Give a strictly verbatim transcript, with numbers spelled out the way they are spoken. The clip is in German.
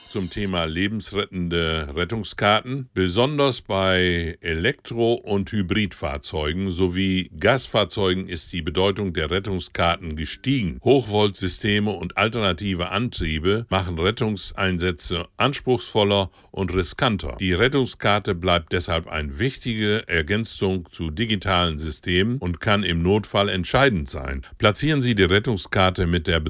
zum Thema lebensrettende Rettungskarten. Besonders bei Elektro- und Hybridfahrzeugen sowie Gasfahrzeugen ist die Bedeutung der Rettungskarten gestiegen. Hochvoltsysteme und alternative Antriebe machen Rettungseinsätze anspruchsvoller und riskanter. Die Rettungskarte bleibt deshalb eine wichtige Ergänzung zu digitalen Systemen und kann im Notfall entscheidend sein. Platzieren Sie die Rettungskarte mit der